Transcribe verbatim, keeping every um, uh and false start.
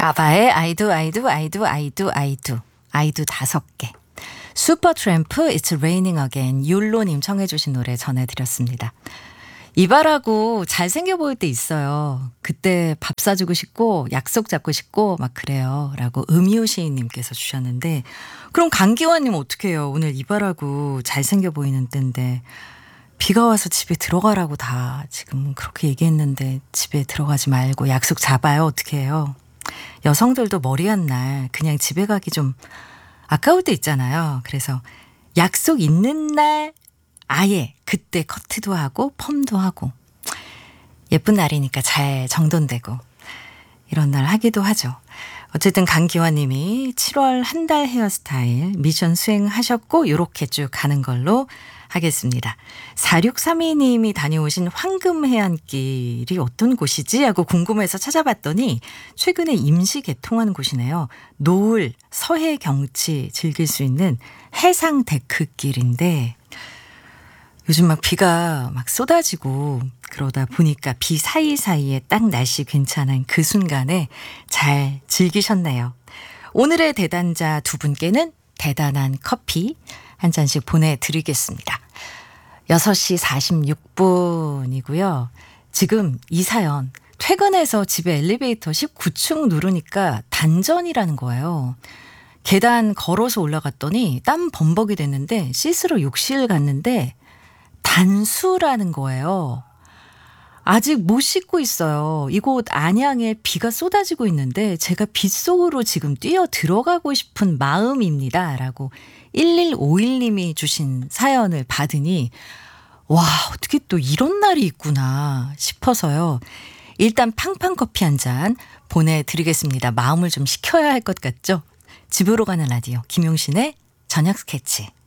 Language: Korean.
아바의 I do, I do, I do, I do, I do. I do 다섯 개. 슈퍼트램프 It's Raining Again 율로님 청해 주신 노래 전해드렸습니다. 이발하고 잘생겨 보일 때 있어요. 그때 밥 사주고 싶고 약속 잡고 싶고 막 그래요. 라고 음유 시인님께서 주셨는데 그럼 강기환님 어떻게 해요? 오늘 이발하고 잘생겨 보이는 때인데 비가 와서 집에 들어가라고 다 지금 그렇게 얘기했는데 집에 들어가지 말고 약속 잡아요. 어떻게 해요? 여성들도 머리 한 날 그냥 집에 가기 좀 아까울 때 있잖아요. 그래서 약속 있는 날 아예 그때 커트도 하고 펌도 하고 예쁜 날이니까 잘 정돈되고 이런 날 하기도 하죠. 어쨌든 강기환님이 칠월 한 달 헤어스타일 미션 수행하셨고 요렇게 쭉 가는 걸로 하겠습니다. 사육삼이님이 다녀오신 황금해안길이 어떤 곳이지 하고 궁금해서 찾아봤더니 최근에 임시 개통한 곳이네요. 노을 서해 경치 즐길 수 있는 해상 데크길인데 요즘 막 비가 막 쏟아지고 그러다 보니까 비 사이사이에 딱 날씨 괜찮은 그 순간에 잘 즐기셨네요. 오늘의 대단자 두 분께는 대단한 커피 한 잔씩 보내드리겠습니다. 여섯 시 사십육 분이고요. 지금 이 사연 퇴근해서 집에 엘리베이터 십구 층 누르니까 단전이라는 거예요. 계단 걸어서 올라갔더니 땀 범벅이 됐는데 씻으러 욕실 갔는데 단수라는 거예요. 아직 못 씻고 있어요. 이곳 안양에 비가 쏟아지고 있는데 제가 빗속으로 지금 뛰어 들어가고 싶은 마음입니다. 라고 일일오일님이 주신 사연을 받으니 와 어떻게 또 이런 날이 있구나 싶어서요. 일단 팡팡 커피 한 잔 보내드리겠습니다. 마음을 좀 식혀야 할 것 같죠? 집으로 가는 라디오 김용신의 저녁 스케치.